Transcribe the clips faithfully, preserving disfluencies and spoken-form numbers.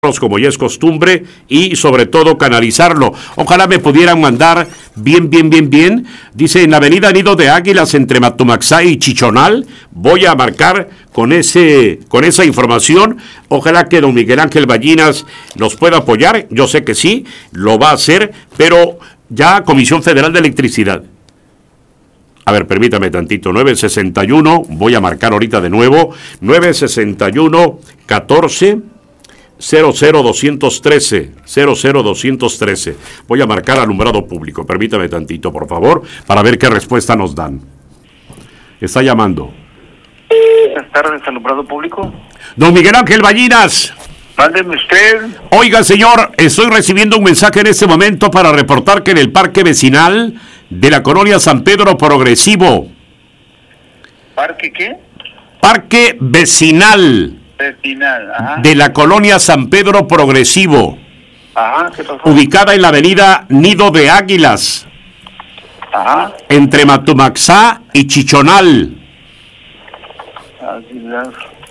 como ya es costumbre, y sobre todo canalizarlo. Ojalá me pudieran mandar bien, bien, bien, bien. Dice, en la avenida Nido de Águilas entre Matumaxá y Chichonal, voy a marcar con ese, con esa información. Ojalá que don Miguel Ángel Ballinas nos pueda apoyar. Yo sé que sí, lo va a hacer, pero ya Comisión Federal de Electricidad. A ver, permítame tantito, nueve sesenta y uno, voy a marcar ahorita de nuevo, nueve sesenta y uno, catorce, cero cero doscientos trece, cero cero doscientos trece. Voy a marcar alumbrado público, permítame tantito, por favor, para ver qué respuesta nos dan. Está llamando. Buenas tardes, alumbrado público. Don Miguel Ángel Ballinas. Mándeme usted. Oiga, señor, estoy recibiendo un mensaje en este momento para reportar que en el parque vecinal de la colonia San Pedro Progresivo. ¿Parque qué? Parque vecinal. Vecinal, ajá. De la colonia San Pedro Progresivo. Ajá, ¿qué pasó? Ubicada en la avenida Nido de Águilas. Ajá. Entre Matumaxá y Chichonal. Águilas.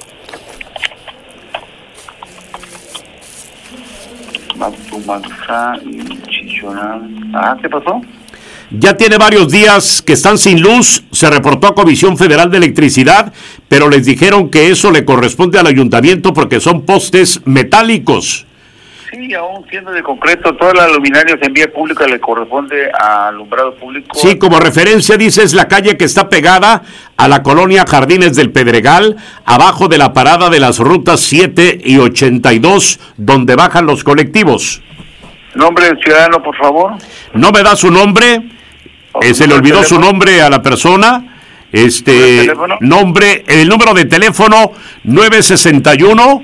Matumaxá y Chichonal. Ajá, ¿qué pasó? Ya tiene varios días que están sin luz, se reportó a Comisión Federal de Electricidad, pero les dijeron que eso le corresponde al ayuntamiento porque son postes metálicos. Sí, aún siendo de concreto, toda la luminaria en vía pública le corresponde a alumbrado público. Sí, como referencia dices la calle que está pegada a la colonia Jardines del Pedregal, abajo de la parada de las rutas siete y ochenta y dos, donde bajan los colectivos. Nombre del ciudadano, por favor. No me da su nombre. Eh, se le olvidó su nombre a la persona. Este nombre, el número de teléfono nueve sesenta y uno,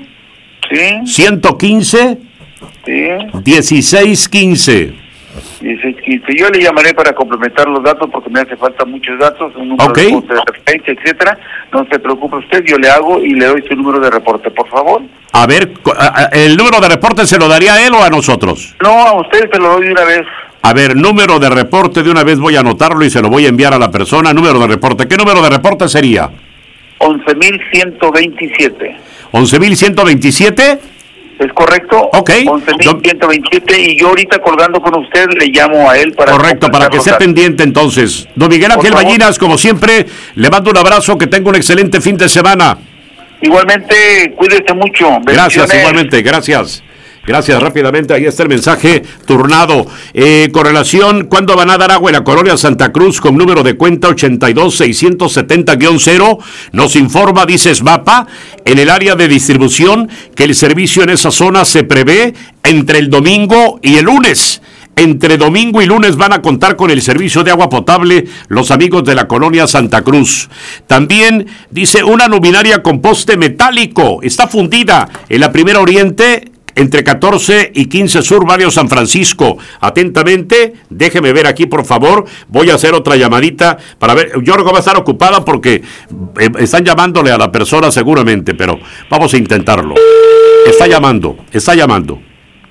sí, ciento quince, sí, dieciséis quince. dieciséis quince. Yo le llamaré para complementar los datos porque me hace falta muchos datos, un número Okay. de reporte de referencia, etcétera. No se preocupe usted, yo le hago y le doy su número de reporte, por favor. A ver, ¿el número de reporte se lo daría a él o a nosotros? No, a usted se lo doy de una vez. A ver, número de reporte, de una vez voy a anotarlo y se lo voy a enviar a la persona. Número de reporte, ¿qué número de reporte sería? once mil ciento veintisiete. ¿once mil ciento veintisiete? ¿Es correcto? Ok. once mil ciento veintisiete y yo ahorita colgando con usted le llamo a él para... Correcto, para que esté pendiente entonces. Don Miguel Ángel Ballinas, como siempre, le mando un abrazo, que tenga un excelente fin de semana. Igualmente, cuídese mucho. Gracias, igualmente, gracias. Gracias, rápidamente, ahí está el mensaje turnado. Eh, con relación, ¿cuándo van a dar agua en la colonia Santa Cruz con número de cuenta ochenta y dos seiscientos setenta guión cero? Nos informa, dice SMAPA, en el área de distribución, que el servicio en esa zona se prevé entre el domingo y el lunes. Entre domingo y lunes van a contar con el servicio de agua potable los amigos de la colonia Santa Cruz. También dice una luminaria con poste metálico, está fundida en la Primera Oriente, entre catorce y quince Sur, Barrio San Francisco. Atentamente, déjeme ver aquí, por favor. Voy a hacer otra llamadita para ver. Yorgo va a estar ocupada porque eh, están llamándole a la persona seguramente, pero vamos a intentarlo. Está llamando, está llamando.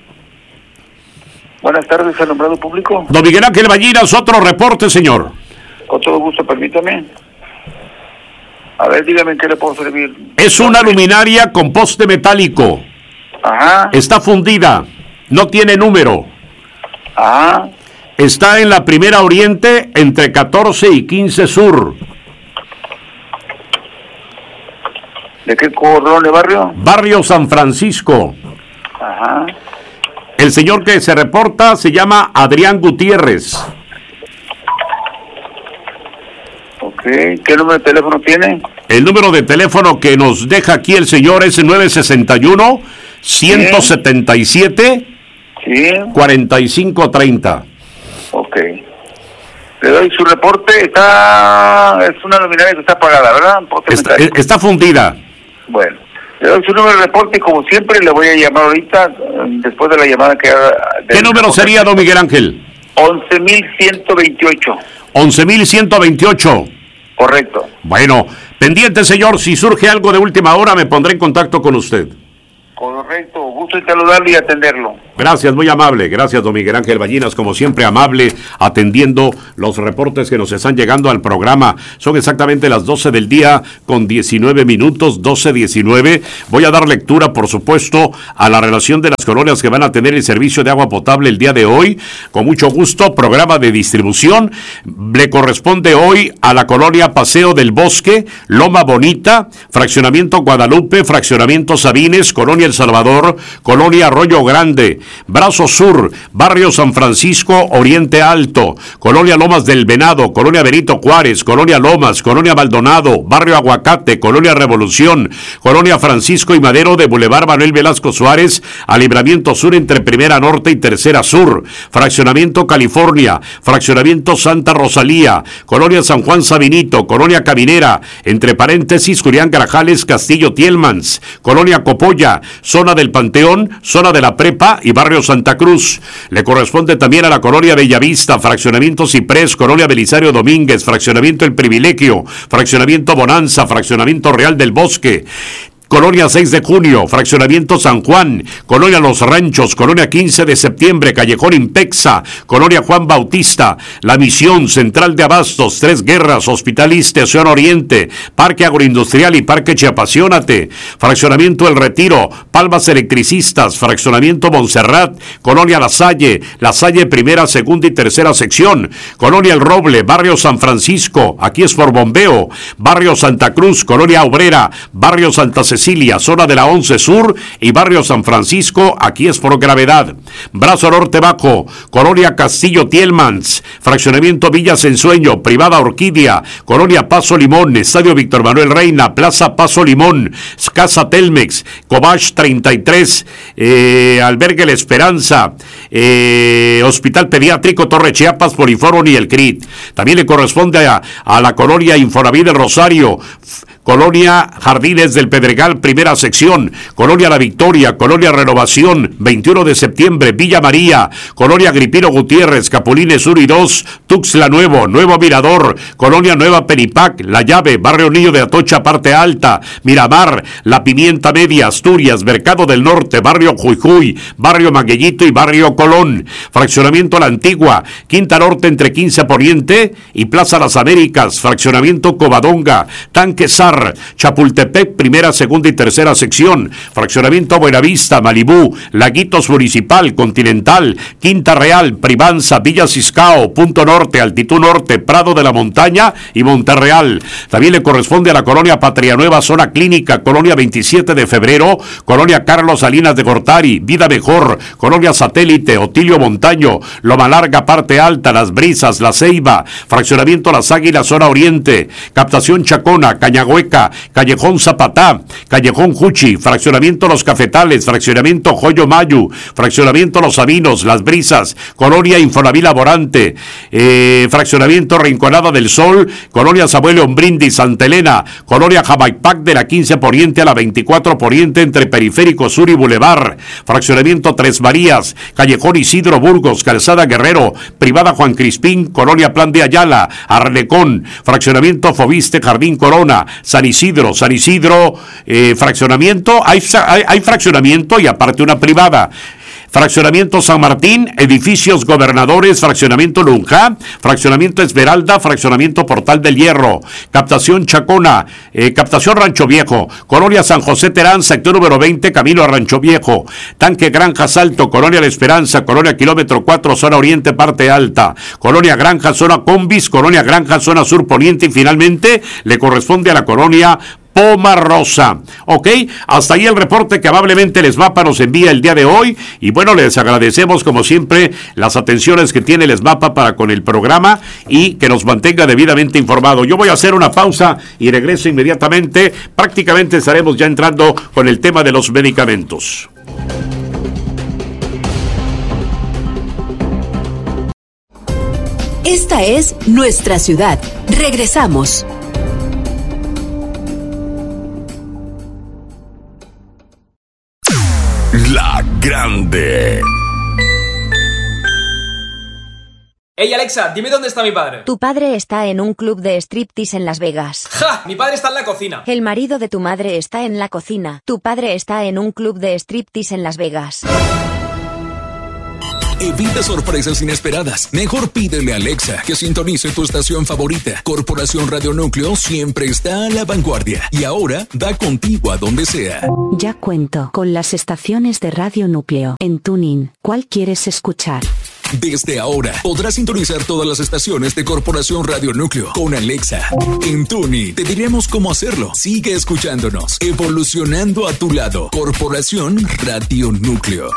Buenas tardes, alumbrado público. Don Miguel Ángel Ballinas, otro reporte, señor. Con todo gusto, permítame. A ver, dígame en qué le puedo servir. Es una luminaria con poste metálico. Ajá. Está fundida, no tiene número. Ajá. Está en la Primera Oriente entre catorce y quince Sur. ¿De qué cordón de barrio? Barrio San Francisco. Ajá. El señor que se reporta se llama Adrián Gutiérrez. Ok, ¿qué número de teléfono tiene? El número de teléfono que nos deja aquí el señor es nueve sesenta y uno, ciento setenta y siete, sí, cuarenta y cinco treinta. Ok. Le doy su reporte, está... es una luminaria que está apagada, ¿verdad? Está, está fundida. Bueno, le doy su número de reporte y como siempre le voy a llamar ahorita, después de la llamada que haga... ¿Qué número sería, don Miguel Ángel? once mil ciento veintiocho. once mil ciento veintiocho. Correcto. Bueno, pendiente, señor, si surge algo de última hora me pondré en contacto con usted. Correcto, gusto en saludarlo y atenderlo. Gracias, muy amable. Gracias, don Miguel Ángel Ballinas, como siempre amable, atendiendo los reportes que nos están llegando al programa. Son exactamente las doce del día con diecinueve minutos, doce diecinueve. Voy a dar lectura, por supuesto, a la relación de las colonias que van a tener el servicio de agua potable el día de hoy. Con mucho gusto, programa de distribución. Le corresponde hoy a la colonia Paseo del Bosque, Loma Bonita, Fraccionamiento Guadalupe, Fraccionamiento Sabines, Colonia El Salvador, Colonia Arroyo Grande, Brazo Sur, Barrio San Francisco, Oriente Alto, Colonia Lomas del Venado, Colonia Benito Juárez, Colonia Lomas, Colonia Maldonado, Barrio Aguacate, Colonia Revolución, Colonia Francisco y Madero de Boulevard Manuel Velasco Suárez, a Libramiento Sur entre Primera Norte y Tercera Sur, Fraccionamiento California, Fraccionamiento Santa Rosalía, Colonia San Juan Sabinito, Colonia Caminera, entre paréntesis Julián Grajales, Castillo Tielmans, Colonia Copolla, Zona del Panteón, Zona de la Prepa y Barrio Santa Cruz. Le corresponde también a la Colonia Bellavista, Fraccionamiento Ciprés, Colonia Belisario Domínguez, Fraccionamiento El Privilegio, Fraccionamiento Bonanza, Fraccionamiento Real del Bosque, Colonia seis de junio, Fraccionamiento San Juan, Colonia Los Ranchos, Colonia quince de septiembre, Callejón Impexa, Colonia Juan Bautista, La Misión, Central de Abastos, Tres Guerras, Hospital Iste, Zona Oriente, Parque Agroindustrial y Parque Chiapaciónate, Fraccionamiento El Retiro, Palmas Electricistas, Fraccionamiento Montserrat, Colonia La Salle, La Salle Primera, Segunda y Tercera Sección, Colonia El Roble, Barrio San Francisco, aquí es por bombeo, Barrio Santa Cruz, Colonia Obrera, Barrio Santa Cecilia, Cecilia, zona de la once Sur y Barrio San Francisco, aquí es por gravedad. Brazo Norte Bajo, Colonia Castillo Tielmans, Fraccionamiento Villas Ensueño, Privada Orquídea, Colonia Paso Limón, Estadio Víctor Manuel Reina, Plaza Paso Limón, Casa Telmex, Cobach treinta y tres, eh, Albergue La Esperanza, eh, Hospital Pediátrico Torre Chiapas, Poliforum y el C R I T. También le corresponde a, a la Colonia Infonavit del Rosario, Colonia Jardines del Pedregal, primera sección, Colonia La Victoria, Colonia Renovación, veintiuno de septiembre, Villa María, Colonia Agripino Gutiérrez, Capulines Sur y dos, Tuxtla Nuevo, Nuevo Mirador, Colonia Nueva Penipac, La Llave, Barrio Niño de Atocha, Parte Alta, Miramar, La Pimienta Media, Asturias, Mercado del Norte, Barrio Jujuy, Barrio Maguellito y Barrio Colón, Fraccionamiento La Antigua, Quinta Norte entre quince Poniente y Plaza Las Américas, Fraccionamiento Covadonga, Tanque Sar, Chapultepec, primera, segunda y tercera sección, Fraccionamiento Buenavista, Malibú, Laguitos Municipal, Continental, Quinta Real, Privanza, Villa Ciscao, Punto Norte, Altitud Norte, Prado de la Montaña y Monterreal. También le corresponde a la Colonia Patria Nueva, Zona Clínica, Colonia veintisiete de febrero, Colonia Carlos Salinas de Gortari, Vida Mejor, Colonia Satélite, Otilio Montaño, Loma Larga, Parte Alta, Las Brisas, La Ceiba, Fraccionamiento Las Águilas, Zona Oriente, Captación Chacona, Cañahueca, Callejón Zapatá, Callejón Juchi, Fraccionamiento Los Cafetales, Fraccionamiento Joyo Mayu, Fraccionamiento Los Sabinos, Las Brisas, Colonia Infonavit Laborante, eh, Fraccionamiento Rinconada del Sol, Colonia Samuel León Brindis, Santa Elena, Colonia Jamaipac de la quince Poniente a la veinticuatro Poniente entre Periférico Sur y Boulevard, Fraccionamiento Tres Marías, Callejón Isidro Burgos, Calzada Guerrero, Privada Juan Crispín, Colonia Plan de Ayala, Arlecón, Fraccionamiento Fobiste, Jardín Corona, San Isidro, San Isidro, eh, fraccionamiento, hay, hay, hay fraccionamiento y aparte una privada. Fraccionamiento San Martín, Edificios Gobernadores, Fraccionamiento Lunja, Fraccionamiento Esmeralda, Fraccionamiento Portal del Hierro, Captación Chacona, eh, Captación Rancho Viejo, Colonia San José Terán, sector número veinte, Camino a Rancho Viejo, Tanque Granjas Alto, Colonia La Esperanza, Colonia Kilómetro cuatro, Zona Oriente, Parte Alta, Colonia Granja, Zona Combis, Colonia Granja, Zona Sur Poniente y finalmente le corresponde a la Colonia Poma Rosa. Ok, hasta ahí el reporte que amablemente el ESMAPA nos envía el día de hoy. Y bueno, les agradecemos como siempre las atenciones que tiene el ESMAPA para con el programa y que nos mantenga debidamente informado. Yo voy a hacer una pausa y regreso inmediatamente. Prácticamente estaremos ya entrando con el tema de los medicamentos. Esta es nuestra ciudad. Regresamos. La Grande. Hey Alexa, dime dónde está mi padre. Tu padre está en un club de striptease en Las Vegas. ¡Ja! Mi padre está en la cocina. El marido de tu madre está en la cocina. Tu padre está en un club de striptease en Las Vegas. Evita sorpresas inesperadas. Mejor pídele a Alexa que sintonice tu estación favorita. Corporación Radio Núcleo siempre está a la vanguardia y ahora va contigo a donde sea. Ya cuento con las estaciones de Radio Núcleo. En TuneIn, ¿cuál quieres escuchar? Desde ahora podrás sintonizar todas las estaciones de Corporación Radio Núcleo con Alexa. En TuneIn te diremos cómo hacerlo. Sigue escuchándonos, evolucionando a tu lado. Corporación Radio Núcleo.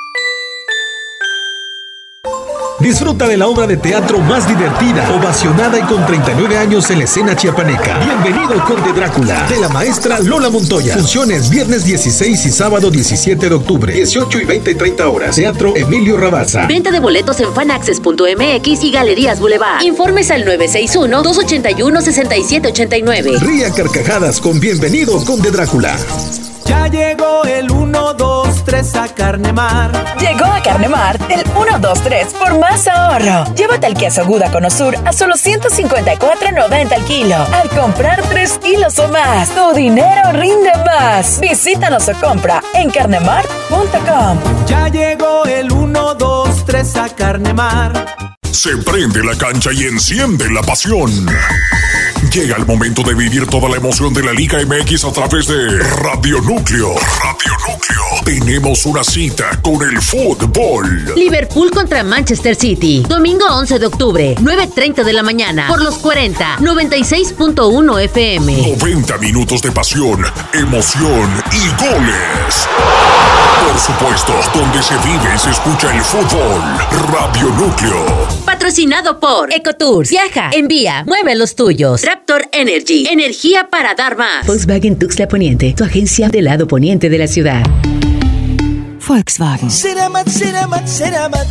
Disfruta de la obra de teatro más divertida, ovacionada y con treinta y nueve años en la escena chiapaneca. Bienvenido Conde Drácula, de la maestra Lola Montoya. Funciones viernes dieciséis y sábado diecisiete de octubre, dieciocho y veinte y treinta horas. Teatro Emilio Rabasa. Venta de boletos en fanaccess punto m x y Galerías Boulevard. Informes al nueve seis uno, dos ocho uno, seis siete ocho nueve. Ría carcajadas con Bienvenido Conde Drácula. Ya llegó el uno, dos, tres a Carnemar. Llegó a Carnemar el uno, dos, tres por más ahorro. Llévate el queso Gouda con Osur a solo ciento cincuenta y cuatro noventa al kilo. Al comprar tres kilos o más, tu dinero rinde más. Visítanos o compra en carnemar punto com. Ya llegó el uno, dos, tres a Carnemar. Se prende la cancha y enciende la pasión. Llega el momento de vivir toda la emoción de la Liga M X a través de Radio Núcleo. Radio Núcleo. Tenemos una cita con el fútbol. Liverpool contra Manchester City. Domingo once de octubre, nueve treinta de la mañana. Por los cuarenta, noventa y seis punto uno F M. noventa minutos de pasión, emoción y goles. Por supuesto, donde se vive y se escucha el fútbol. Radio Núcleo. Patrocinado por Ecotours. Viaja, envía, mueve los tuyos. Raptor Energy. Energía para dar más. Volkswagen Tuxtla Poniente, tu agencia del lado poniente de la ciudad. Volkswagen. Ceramat, Ceramat, Ceramat.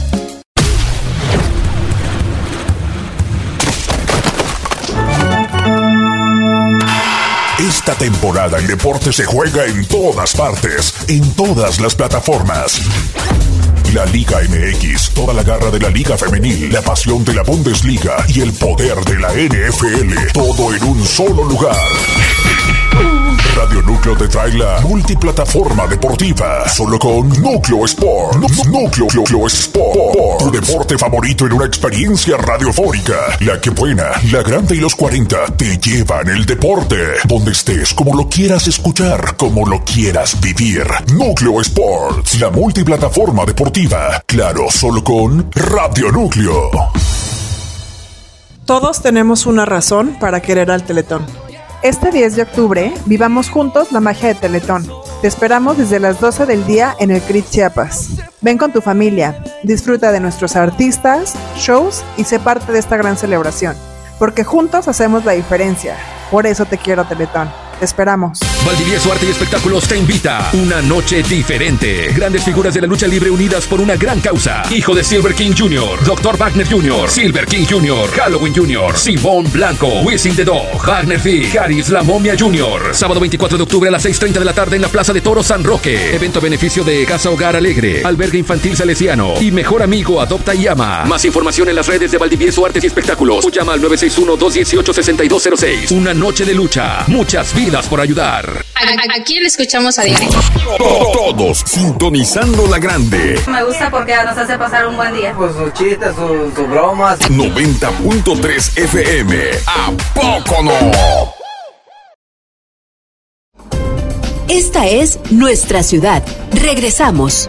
Esta temporada el deporte se juega en todas partes, en todas las plataformas. La Liga M X, toda la garra de la Liga Femenil, la pasión de la Bundesliga y el poder de la N F L, todo en un solo lugar. Radio Núcleo te trae la multiplataforma deportiva, solo con Núcleo Sport. Núcleo, Núcleo Sport, tu deporte favorito en una experiencia radiofónica. La que buena, la grande y los cuarenta te llevan el deporte, donde estés, como lo quieras escuchar, como lo quieras vivir. Núcleo Sports, la multiplataforma deportiva, claro, solo con Radio Núcleo. Todos tenemos una razón para querer al Teletón. Este diez de octubre, vivamos juntos la magia de Teletón. Te esperamos desde las doce del día en el C R I T Chiapas. Ven con tu familia, disfruta de nuestros artistas, shows y sé parte de esta gran celebración. Porque juntos hacemos la diferencia. Por eso te quiero, Teletón. Te esperamos. Valdivieso Arte y Espectáculos te invita. Una noche diferente. Grandes figuras de la lucha libre unidas por una gran causa. Hijo de Silver King junior, doctor Wagner junior, Silver King junior, Halloween junior, Simón Blanco, Wisin the Dog, Wagner Fick, Haris La Momia junior Sábado veinticuatro de octubre a las seis treinta de la tarde en la Plaza de Toros San Roque. Evento a beneficio de Casa Hogar Alegre, Albergue Infantil Salesiano y Mejor Amigo Adopta y Ama. Más información en las redes de Valdivieso Artes y Espectáculos o llama al nueve seis uno, dos uno ocho, seis dos cero seis. Una noche de lucha. Muchas vidas por ayudar. ¿A, a quién le escuchamos a diario? Todos sintonizando la grande. Me gusta porque nos hace pasar un buen día. Pues sus chistes, sus su bromas. noventa punto tres F M. ¿A poco no? Esta es nuestra ciudad. Regresamos.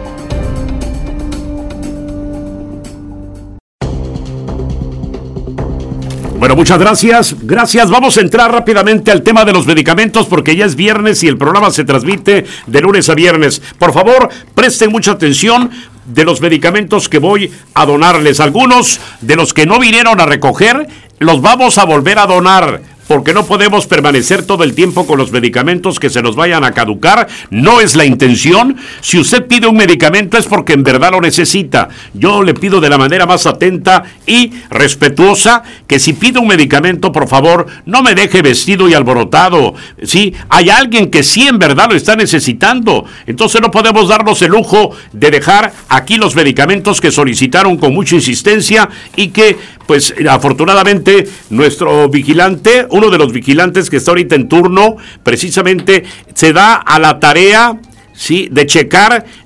Bueno, muchas gracias. Gracias. Vamos a entrar rápidamente al tema de los medicamentos porque ya es viernes y el programa se transmite de lunes a viernes. Por favor, presten mucha atención de los medicamentos que voy a donarles. Algunos de los que no vinieron a recoger, los vamos a volver a donar. Porque no podemos permanecer todo el tiempo con los medicamentos que se nos vayan a caducar. No es la intención. Si usted pide un medicamento es porque en verdad lo necesita. Yo le pido de la manera más atenta y respetuosa que si pide un medicamento, por favor, no me deje vestido y alborotado. ¿Sí? Hay alguien que sí en verdad lo está necesitando. Entonces no podemos darnos el lujo de dejar aquí los medicamentos que solicitaron con mucha insistencia y que, pues, afortunadamente, nuestro vigilante, uno de los vigilantes que está ahorita en turno, precisamente se da a la tarea, ¿sí?, de checar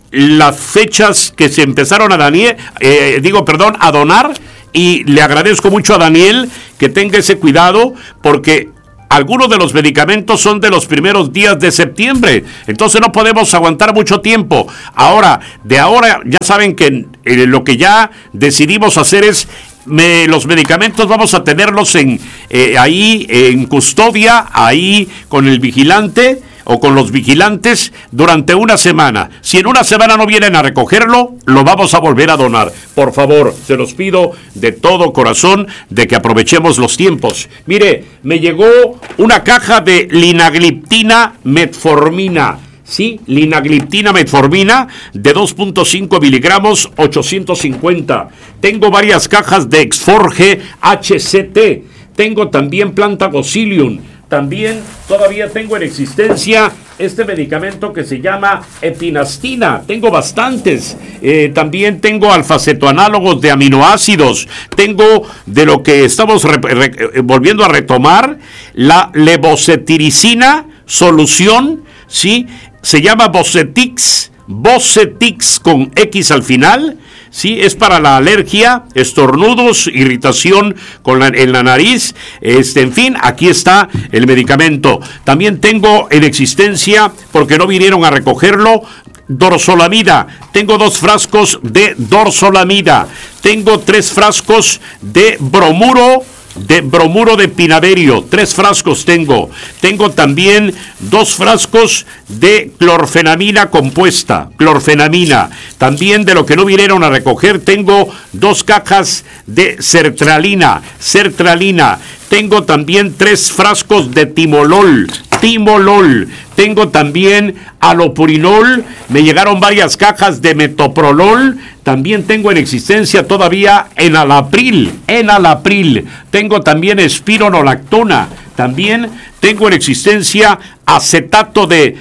las fechas que se empezaron a Daniel, eh, digo, perdón, a donar, y le agradezco mucho a Daniel que tenga ese cuidado, porque algunos de los medicamentos son de los primeros días de septiembre, entonces no podemos aguantar mucho tiempo. Ahora, de ahora, ya saben que eh, lo que ya decidimos hacer es, me, los medicamentos vamos a tenerlos en eh, ahí en custodia, ahí con el vigilante, o con los vigilantes durante una semana. Si en una semana no vienen a recogerlo, lo vamos a volver a donar. Por favor, se los pido de todo corazón de que aprovechemos los tiempos. Mire, me llegó una caja de linagliptina metformina. Sí, linagliptina metformina de dos punto cinco miligramos, ochocientos cincuenta. Tengo varias cajas de Exforge H C T. Tengo también Plantagocilium. También todavía tengo en existencia este medicamento que se llama epinastina. Tengo bastantes. Eh, también tengo alfacetoanálogos de aminoácidos. Tengo de lo que estamos re, re, volviendo a retomar, la levocetiricina solución, ¿sí? Se llama Vocetix, Vocetix con X al final. Sí, es para la alergia, estornudos, irritación con la, en la nariz, este, en fin, aquí está el medicamento. También tengo en existencia, porque no vinieron a recogerlo, dorzolamida. Tengo dos frascos de dorzolamida. Tengo tres frascos de bromuro, de bromuro de pinaverio, tres frascos tengo. Tengo también dos frascos de clorfenamina compuesta, clorfenamina. También de lo que no vinieron a recoger, tengo dos cajas de sertralina, sertralina. Tengo también tres frascos de timolol, timolol. Tengo también alopurinol, me llegaron varias cajas de metoprolol. También tengo en existencia todavía enalapril, enalapril. Tengo también espironolactona. También tengo en existencia acetato de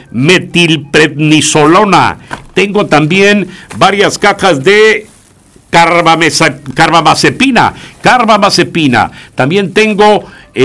metilprednisolona. Tengo también varias cajas de carbamazepina, carbamazepina. También tengo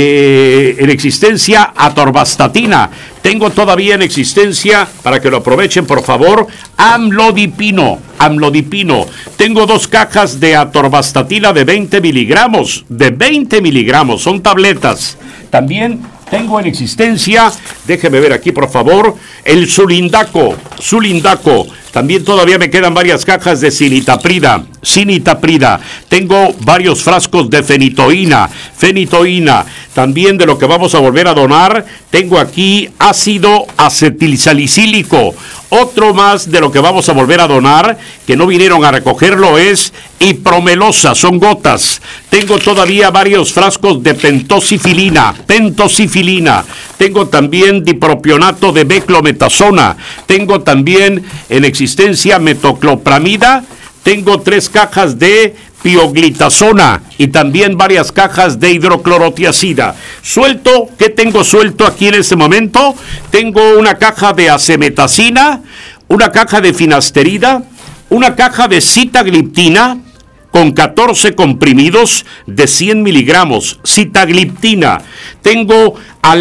eh, en existencia atorvastatina. Tengo todavía en existencia, para que lo aprovechen por favor, amlodipino, amlodipino. Tengo dos cajas de atorvastatina de veinte miligramos, de veinte miligramos, son tabletas. También tengo en existencia, déjeme ver aquí por favor, el Sulindaco, Sulindaco. También todavía me quedan varias cajas de cinitaprida, cinitaprida. Tengo varios frascos de fenitoína, fenitoína. También de lo que vamos a volver a donar, tengo aquí ácido acetilsalicílico. Otro más de lo que vamos a volver a donar, que no vinieron a recogerlo, es ipromelosa, son gotas. Tengo todavía varios frascos de pentosifilina, pentosifilina. Tengo también dipropionato de beclometasona. Tengo también en existencia metoclopramida. Tengo tres cajas de pioglitazona y también varias cajas de hidroclorotiazida. Suelto, ¿qué tengo suelto aquí en este momento? Tengo una caja de acemetacina, una caja de finasterida, una caja de sitagliptina con catorce comprimidos de cien miligramos, sitagliptina. Tengo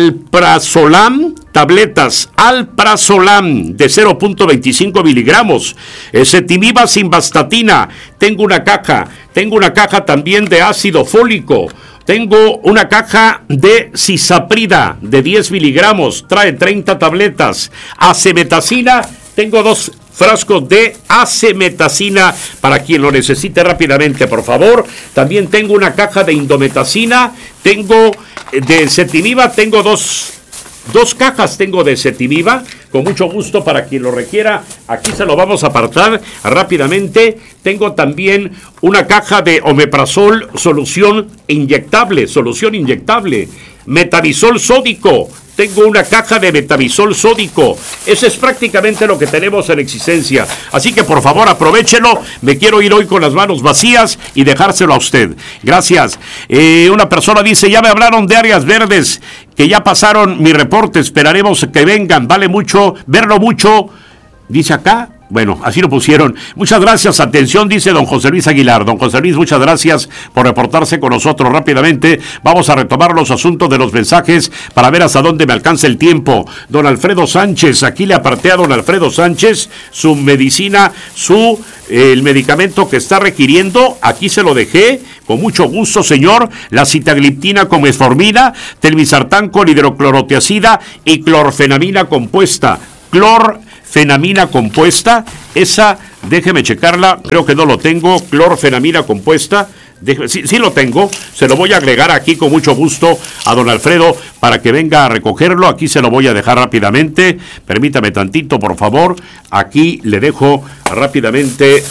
alprazolam, tabletas alprazolam de cero punto veinticinco miligramos, ezetimiba simvastatina. Tengo una caja, tengo una caja también de ácido fólico. Tengo una caja de cisaprida de diez miligramos, trae treinta tabletas. Acemetacina, tengo dos frascos de acemetacina para quien lo necesite rápidamente, por favor. También tengo una caja de indometacina, tengo de ezetimiba, tengo dos, dos cajas tengo de ezetimiba, con mucho gusto para quien lo requiera. Aquí se lo vamos a apartar rápidamente. Tengo también una caja de omeprazol, solución inyectable, solución inyectable. Metabisol sódico. Tengo una caja de metabisol sódico. Eso es prácticamente lo que tenemos en existencia. Así que por favor aprovechelo. Me quiero ir hoy con las manos vacías y dejárselo a usted. Gracias. Eh, una persona dice, ya me hablaron de áreas verdes, que ya pasaron mi reporte. Esperaremos que vengan. Vale mucho, verlo mucho. Dice acá, Bueno, así lo pusieron. Muchas gracias. Atención, dice don José Luis Aguilar. Don José Luis, muchas gracias por reportarse con nosotros rápidamente. Vamos a retomar los asuntos de los mensajes para ver hasta dónde me alcanza el tiempo. Don Alfredo Sánchez, aquí le aparté a don Alfredo Sánchez su medicina, su eh, el medicamento que está requiriendo. Aquí se lo dejé. Con mucho gusto, señor. La sitagliptina con metformina, telmisartán con hidroclorotiazida y clorfenamina compuesta. Clorfenamina compuesta, esa, déjeme checarla, creo que no lo tengo, clorfenamina compuesta, déjeme, sí, sí lo tengo, se lo voy a agregar aquí con mucho gusto a don Alfredo para que venga a recogerlo, aquí se lo voy a dejar rápidamente, permítame tantito por favor, aquí le dejo rápidamente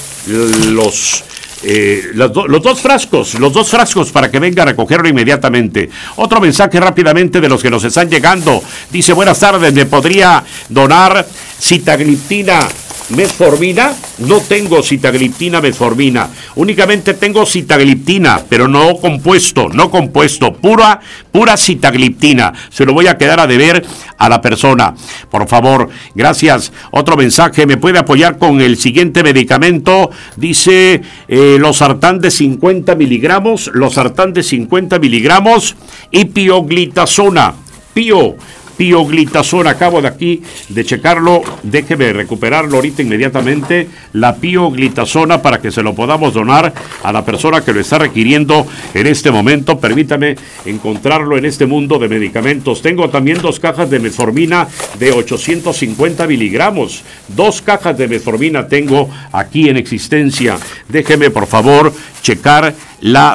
los... Eh, los, do, los dos frascos, los dos frascos para que venga a recogerlo inmediatamente. Otro mensaje rápidamente de los que nos están llegando. Dice, buenas tardes, ¿me podría donar sitagliptina metformina? No tengo sitagliptina metformina, únicamente tengo sitagliptina, pero no compuesto, no compuesto, pura, pura sitagliptina. Se lo voy a quedar a deber a la persona, por favor, gracias. Otro mensaje, ¿me puede apoyar con el siguiente medicamento? Dice, eh, losartán de cincuenta miligramos, losartán de cincuenta miligramos y pioglitazona, pio, pioglitazona, acabo de aquí de checarlo, déjeme recuperarlo ahorita inmediatamente, la pioglitazona para que se lo podamos donar a la persona que lo está requiriendo en este momento. Permítame encontrarlo en este mundo de medicamentos. Tengo también dos cajas de metformina de ochocientos cincuenta miligramos, dos cajas de metformina tengo aquí en existencia. Déjeme por favor checar la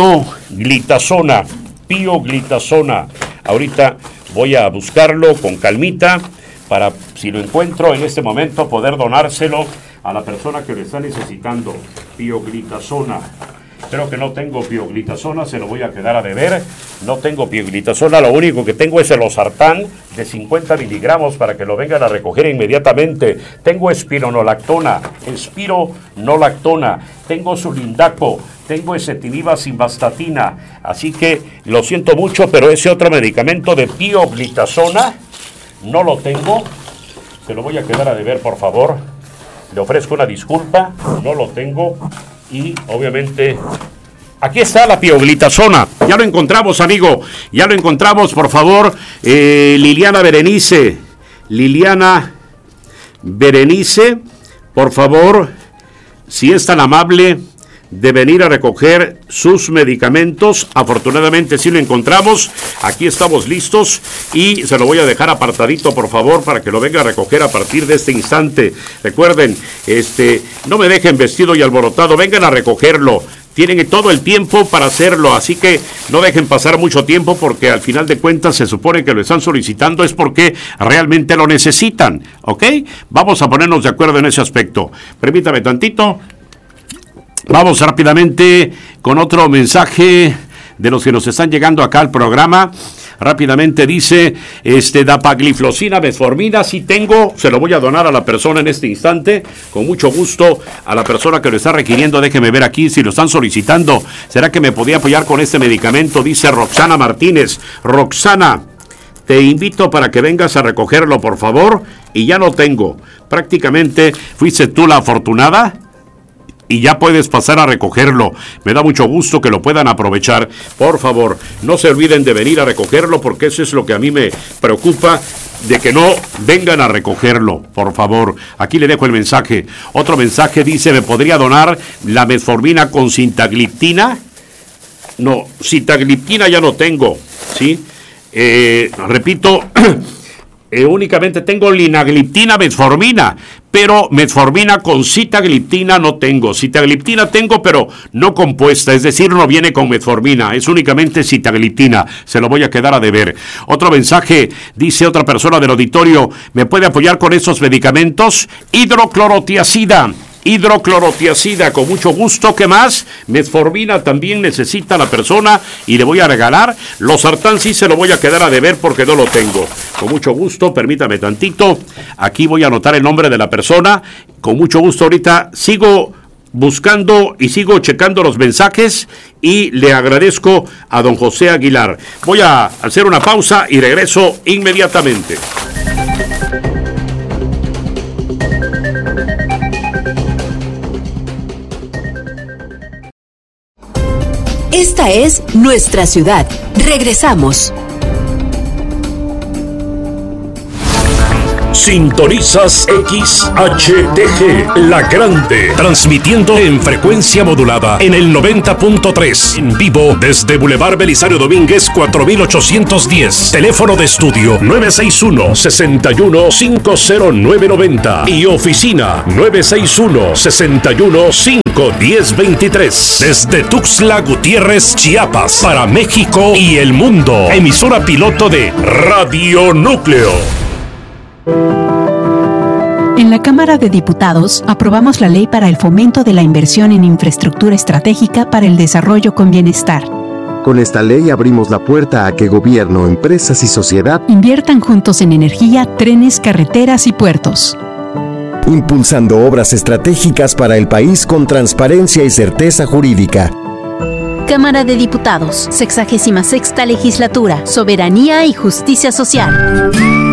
pioglitazona, pioglitazona, ahorita voy a buscarlo con calmita para, si lo encuentro en este momento, poder donárselo a la persona que lo está necesitando. Pioglitazona. Creo que no tengo pioglitazona, se lo voy a quedar a deber. No tengo pioglitazona, lo único que tengo es el losartán de cincuenta miligramos para que lo vengan a recoger inmediatamente. Tengo espironolactona, espironolactona. Tengo sulindaco, tengo ezetimiba simvastatina. Así que lo siento mucho, pero ese otro medicamento de pioglitazona no lo tengo. Se lo voy a quedar a deber, por favor. Le ofrezco una disculpa, no lo tengo. Y obviamente, aquí está la pioglitazona. Ya lo encontramos, amigo. Ya lo encontramos, por favor. Eh, Liliana Berenice. Liliana Berenice, por favor, si es tan amable de venir a recoger sus medicamentos. Afortunadamente sí lo encontramos, aquí estamos listos y se lo voy a dejar apartadito por favor para que lo venga a recoger a partir de este instante. Recuerden, este, no me dejen vestido y alborotado, vengan a recogerlo. Tienen todo el tiempo para hacerlo, así que no dejen pasar mucho tiempo porque al final de cuentas se supone que lo están solicitando es porque realmente lo necesitan, ¿ok? Vamos a ponernos de acuerdo en ese aspecto. Permítame tantito. Vamos rápidamente con otro mensaje de los que nos están llegando acá al programa. Rápidamente dice, este, dapagliflozina, metformina, sí tengo, se lo voy a donar a la persona en este instante, con mucho gusto, a la persona que lo está requiriendo. Déjeme ver aquí si lo están solicitando. ¿Será que me podía apoyar con este medicamento? Dice Roxana Martínez. Roxana, te invito para que vengas a recogerlo, por favor, y ya lo tengo. Prácticamente fuiste tú la afortunada y ya puedes pasar a recogerlo. Me da mucho gusto que lo puedan aprovechar. Por favor, no se olviden de venir a recogerlo porque eso es lo que a mí me preocupa, de que no vengan a recogerlo, por favor. Aquí le dejo el mensaje. Otro mensaje dice, ¿me podría donar la metformina con sitagliptina? No, sitagliptina ya no tengo, ¿sí? Eh, repito, eh, únicamente tengo linagliptina, metformina, pero metformina con sitagliptina no tengo. Sitagliptina tengo, pero no compuesta, es decir, no viene con metformina, es únicamente sitagliptina. Se lo voy a quedar a deber. Otro mensaje, dice otra persona del auditorio, ¿me puede apoyar con esos medicamentos? Hidroclorotiazida. Hidroclorotiazida, con mucho gusto. ¿Qué más? Metformina también necesita la persona y le voy a regalar. Losartán sí se lo voy a quedar a deber porque no lo tengo. Con mucho gusto, permítame tantito. Aquí voy a anotar el nombre de la persona. Con mucho gusto ahorita sigo buscando y sigo checando los mensajes y le agradezco a don José Aguilar. Voy a hacer una pausa y regreso inmediatamente. Esta es nuestra ciudad. Regresamos. Sintonizas X H T G, La Grande, transmitiendo en frecuencia modulada en el noventa punto tres, en vivo desde Boulevard Belisario Domínguez cuatro mil ochocientos diez, teléfono de estudio nueve seis uno, seis uno cinco cero nueve nueve cero y oficina nueve seis uno, seis uno cinco uno cero dos tres, desde Tuxtla Gutiérrez, Chiapas, para México y el mundo, emisora piloto de Radio Núcleo. En la Cámara de Diputados aprobamos la ley para el fomento de la inversión en infraestructura estratégica para el desarrollo con bienestar. Con esta ley abrimos la puerta a que gobierno, empresas y sociedad inviertan juntos en energía, trenes, carreteras y puertos, impulsando obras estratégicas para el país con transparencia y certeza jurídica. Cámara de Diputados, sexagésima sexta legislatura, soberanía y justicia social.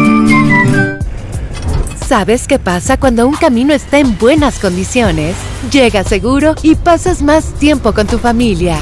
¿Sabes qué pasa cuando un camino está en buenas condiciones? Llegas seguro y pasas más tiempo con tu familia.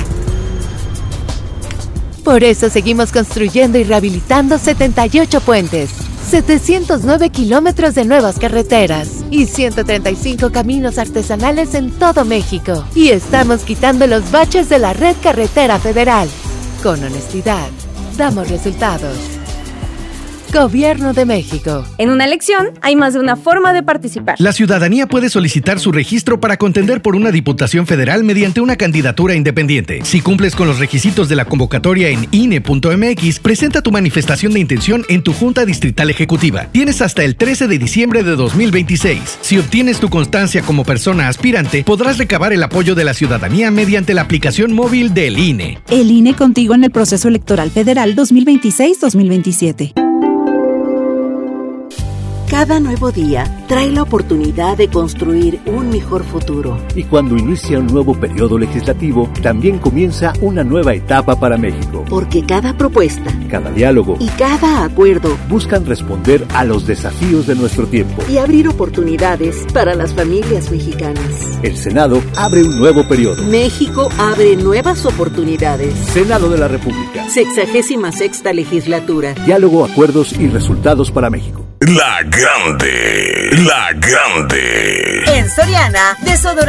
Por eso seguimos construyendo y rehabilitando setenta y ocho puentes, setecientos nueve kilómetros de nuevas carreteras y ciento treinta y cinco caminos artesanales en todo México. Y estamos quitando los baches de la red carretera federal. Con honestidad, damos resultados. Gobierno de México. En una elección hay más de una forma de participar. La ciudadanía puede solicitar su registro para contender por una diputación federal mediante una candidatura independiente. Si cumples con los requisitos de la convocatoria en I N E punto M X, presenta tu manifestación de intención en tu Junta Distrital Ejecutiva. Tienes hasta el trece de diciembre de dos mil veintiséis. Si obtienes tu constancia como persona aspirante, podrás recabar el apoyo de la ciudadanía mediante la aplicación móvil del I N E. El I N E contigo en el proceso electoral federal dos mil veintiséis dos mil veintisiete. Cada nuevo día trae la oportunidad de construir un mejor futuro. Y cuando inicia un nuevo periodo legislativo, también comienza una nueva etapa para México. Porque cada propuesta, cada diálogo y cada acuerdo buscan responder a los desafíos de nuestro tiempo y abrir oportunidades para las familias mexicanas. El Senado abre un nuevo periodo. México abre nuevas oportunidades. Senado de la República. Sexagésima sexta legislatura. Diálogo, acuerdos y resultados para México. La Grande, La Grande. En Soriana, desodorante